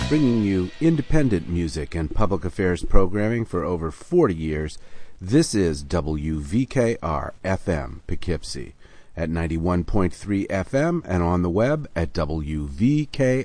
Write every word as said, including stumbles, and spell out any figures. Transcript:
Bringing you independent music and public affairs programming for over forty years, this is W V K R F M Poughkeepsie at ninety-one point three F M and on the web at W V K